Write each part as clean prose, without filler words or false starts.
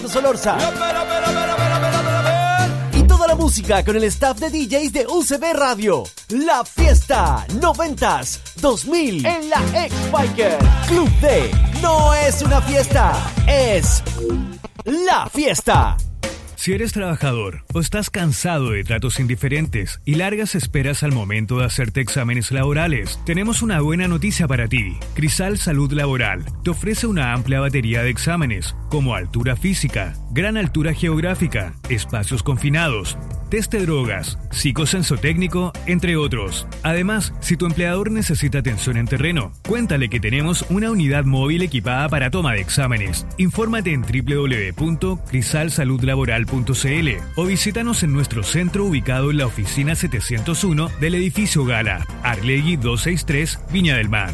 Solorza. Y toda la música con el staff de DJs de UCB Radio. La fiesta 90s 2000 en la X-Biker. Club D no es una fiesta, es la fiesta. Si eres trabajador o estás cansado de tratos indiferentes y largas esperas al momento de hacerte exámenes laborales, tenemos una buena noticia para ti. Crisal Salud Laboral te ofrece una amplia batería de exámenes como altura física, gran altura geográfica, espacios confinados, test de drogas, psicosensotécnico, entre otros. Además, si tu empleador necesita atención en terreno, cuéntale que tenemos una unidad móvil equipada para toma de exámenes. Infórmate en www.crisalsaludlaboral.cl o visítanos en nuestro centro ubicado en la oficina 701 del edificio Gala, Arlegui 263, Viña del Mar.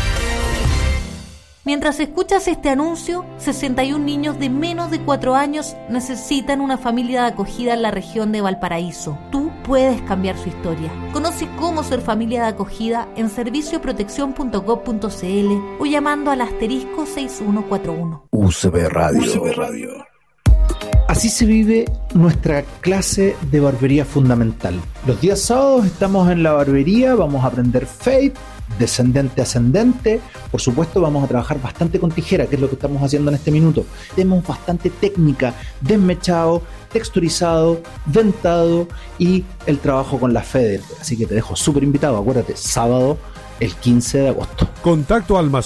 Mientras escuchas este anuncio, 61 niños de menos de 4 años necesitan una familia de acogida en la región de Valparaíso. Tú puedes cambiar su historia. Conoce cómo ser familia de acogida en servicioprotección.gov.cl o llamando al asterisco 6141. UCB Radio. Así se vive nuestra clase de barbería fundamental. Los días sábados estamos en la barbería, vamos a aprender fade, descendente ascendente. Por supuesto vamos a trabajar bastante con tijera, que es lo que estamos haciendo en este minuto. Tenemos bastante técnica, desmechado, texturizado, dentado y el trabajo con la Feder. Así que te dejo súper invitado, acuérdate, sábado el 15 de agosto. Contacto al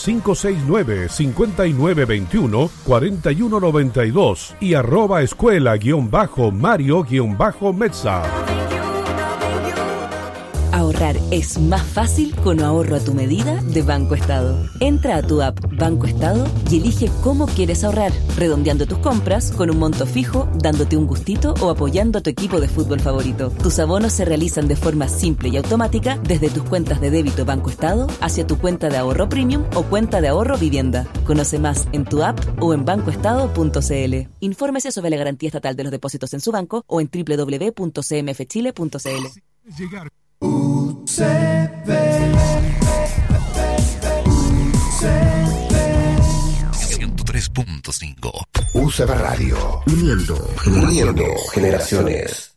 +569-5921-4192 y @escuela_Mario_Mezza. Ahorrar es más fácil con ahorro a tu medida de Banco Estado. Entra a tu app Banco Estado y elige cómo quieres ahorrar, redondeando tus compras con un monto fijo, dándote un gustito o apoyando a tu equipo de fútbol favorito. Tus abonos se realizan de forma simple y automática desde tus cuentas de débito Banco Estado hacia tu cuenta de ahorro premium o cuenta de ahorro vivienda. Conoce más en tu app o en bancoestado.cl. Infórmese sobre la garantía estatal de los depósitos en su banco o en www.cmfchile.cl. UCB 103.5 UCB Radio, uniendo generaciones.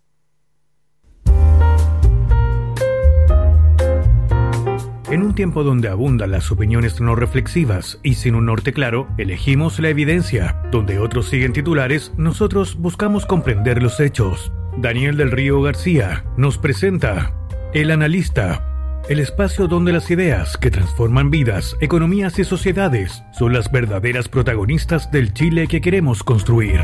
En un tiempo donde abundan las opiniones no reflexivas y sin un norte claro, elegimos la evidencia. Donde otros siguen titulares, nosotros buscamos comprender los hechos. Daniel del Río García nos presenta El Analista, el espacio donde las ideas que transforman vidas, economías y sociedades son las verdaderas protagonistas del Chile que queremos construir.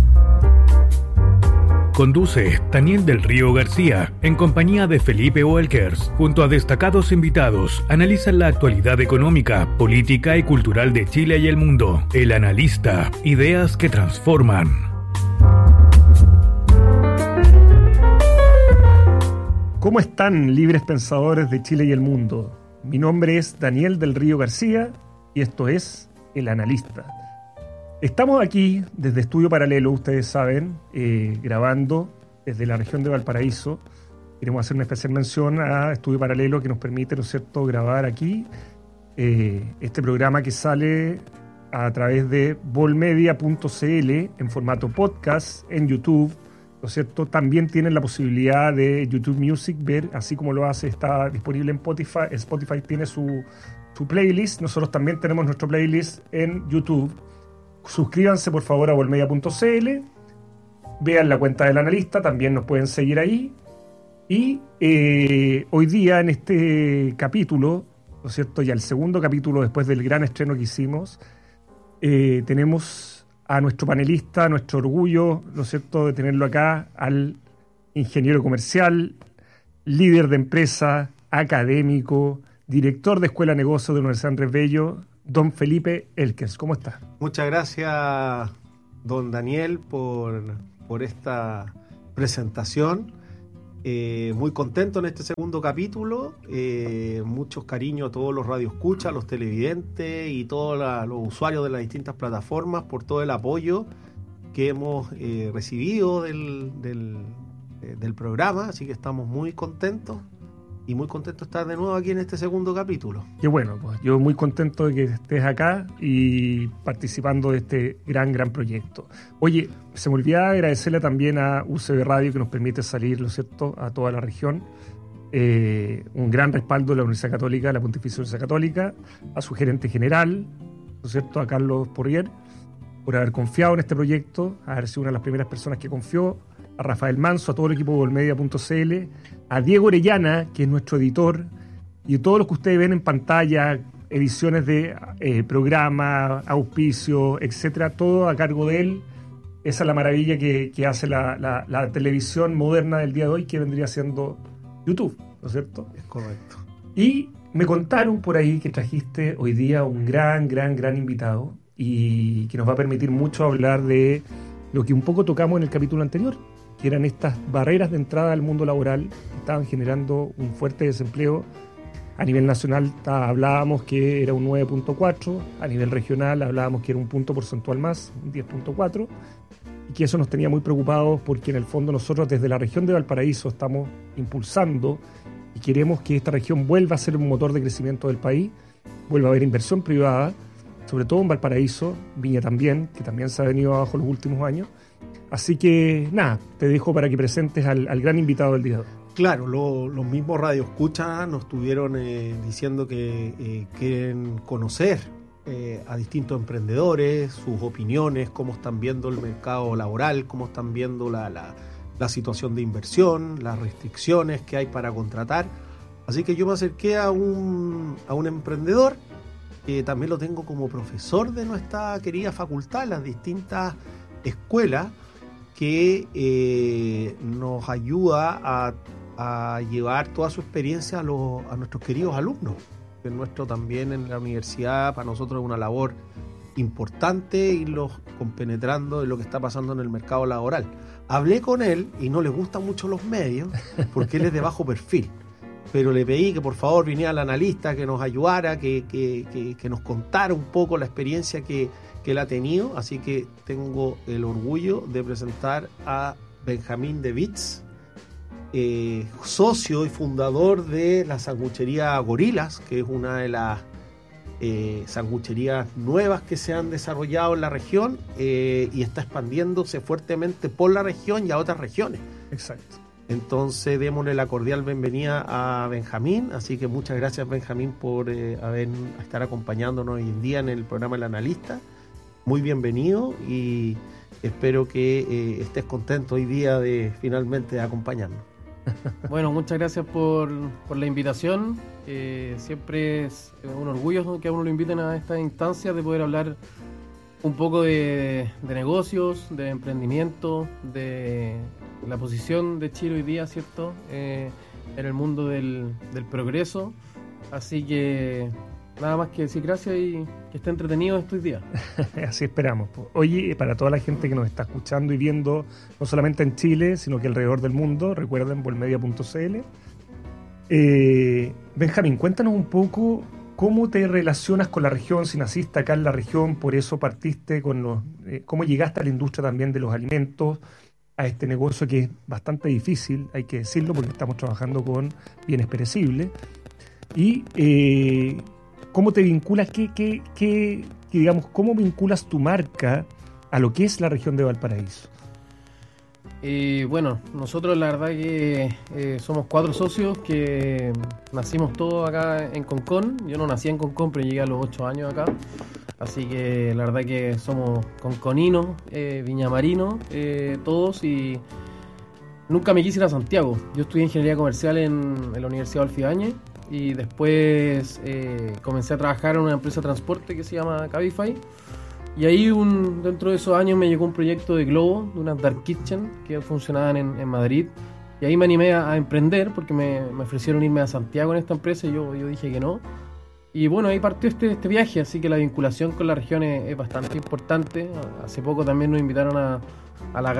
Conduce Daniel del Río García en compañía de Felipe Welkers. Junto a destacados invitados, analizan la actualidad económica, política y cultural de Chile y el mundo. El Analista, ideas que transforman. ¿Cómo están, libres pensadores de Chile y el mundo? Mi nombre es Daniel del Río García y esto es El Analista. Estamos aquí desde Estudio Paralelo, ustedes saben, grabando desde la región de Valparaíso. Queremos hacer una especial mención a Estudio Paralelo que nos permite, ¿no es cierto?, grabar aquí este programa que sale a través de volmedia.cl en formato podcast en YouTube. ¿No es cierto? También tienen la posibilidad de YouTube Music ver, así como lo hace, está disponible en Spotify. Spotify tiene su playlist. Nosotros también tenemos nuestro playlist en YouTube. Suscríbanse por favor a volmedia.cl. Vean la cuenta del analista, también nos pueden seguir ahí. Y hoy día en este capítulo, ¿no es cierto? Ya el segundo capítulo después del gran estreno que hicimos, tenemos a nuestro panelista, a nuestro orgullo, ¿no es cierto?, de tenerlo acá, al ingeniero comercial, líder de empresa, académico, director de Escuela de Negocios de la Universidad Andrés Bello, don Felipe Elkers. ¿Cómo está? Muchas gracias, don Daniel, por esta presentación. Muy contento en este segundo capítulo. Muchos cariños a todos los radioescuchas, los televidentes y todos los usuarios de las distintas plataformas por todo el apoyo que hemos recibido del programa, así que estamos muy contentos y muy contento de estar de nuevo aquí en este segundo capítulo. Qué bueno, pues yo muy contento de que estés acá y participando de este gran proyecto. Oye, se me olvidaba agradecerle también a UCB Radio que nos permite salir, ¿no es cierto?, a toda la región. Un gran respaldo de la Universidad Católica, la Pontificia Universidad Católica, a su gerente general, ¿no es cierto?, a Carlos Porrier, por haber confiado en este proyecto, haber sido una de las primeras personas que confió, a Rafael Manso, a todo el equipo de Volmedia.cl, a Diego Orellana, que es nuestro editor, y todos los que ustedes ven en pantalla, ediciones de programa, auspicio, etcétera, todo a cargo de él. Esa es la maravilla que hace la televisión moderna del día de hoy, que vendría siendo YouTube, ¿no es cierto? Es correcto. Y me contaron por ahí que trajiste hoy día un gran invitado y que nos va a permitir mucho hablar de lo que un poco tocamos en el capítulo anterior, que eran estas barreras de entrada al mundo laboral que estaban generando un fuerte desempleo. A nivel nacional hablábamos que era un 9.4, a nivel regional hablábamos que era un punto porcentual más, un 10.4, y que eso nos tenía muy preocupados porque en el fondo nosotros desde la región de Valparaíso estamos impulsando y queremos que esta región vuelva a ser un motor de crecimiento del país, vuelva a haber inversión privada, sobre todo en Valparaíso, Viña también, que también se ha venido abajo los últimos años. Así que, nada, te dejo para que presentes al gran invitado del día de hoy. Claro, los mismos radioescuchas nos estuvieron diciendo que quieren conocer a distintos emprendedores, sus opiniones, cómo están viendo el mercado laboral, cómo están viendo la situación de inversión, las restricciones que hay para contratar. Así que yo me acerqué a un emprendedor, que también lo tengo como profesor de nuestra querida facultad, las distintas escuelas, que nos ayuda a llevar toda su experiencia a nuestros queridos alumnos. El nuestro también en la universidad, para nosotros es una labor importante irlos compenetrando en lo que está pasando en el mercado laboral. Hablé con él y no le gustan mucho los medios porque él es de bajo perfil, pero le pedí que por favor viniera al analista, que nos ayudara, que nos contara un poco la experiencia que él ha tenido. Así que tengo el orgullo de presentar a Benjamín de Vitz, socio y fundador de la sanguchería Gorilas, que es una de las sangucherías nuevas que se han desarrollado en la región y está expandiéndose fuertemente por la región y a otras regiones. Exacto. Entonces démosle la cordial bienvenida a Benjamín. Así que muchas gracias, Benjamín, por estar acompañándonos hoy en día en el programa El Analista. Muy bienvenido y espero que estés contento hoy día de finalmente acompañarnos. Bueno, muchas gracias por la invitación. Siempre es un orgullo que a uno lo inviten a estas instancias de poder hablar un poco de negocios, de emprendimiento, de la posición de Chile hoy día, ¿cierto? En el mundo del progreso. Así que nada más que decir gracias y que esté entretenido estos días. Así esperamos. Oye, para toda la gente que nos está escuchando y viendo, no solamente en Chile, sino que alrededor del mundo, recuerden Volmedia.cl. Benjamín, cuéntanos un poco cómo te relacionas con la región, si naciste acá en la región, por eso partiste con cómo llegaste a la industria también de los alimentos, a este negocio que es bastante difícil, hay que decirlo, porque estamos trabajando con bienes perecibles. Y ¿cómo te vinculas? Digamos, ¿cómo vinculas tu marca a lo que es la región de Valparaíso? Bueno, nosotros la verdad que somos 4 socios que nacimos todos acá en Concón. Yo no nací en Concón, pero llegué a los 8 años acá. Así que la verdad que somos conconinos, viñamarinos, todos, y nunca me quise ir a Santiago. Yo estudié Ingeniería Comercial en la Universidad Adolfo Ibáñez y después comencé a trabajar en una empresa de transporte que se llama Cabify. Y ahí dentro de esos años me llegó un proyecto de Globo, de unas Dark Kitchen que funcionaban en Madrid. Y ahí me animé a emprender porque me ofrecieron irme a Santiago en esta empresa y yo dije que no. Y bueno, ahí partió este viaje, así que la vinculación con la región es bastante importante. Hace poco también nos invitaron a la